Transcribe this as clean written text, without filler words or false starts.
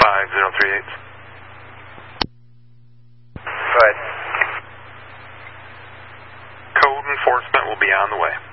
5038. Go ahead. Code enforcement will be on the way.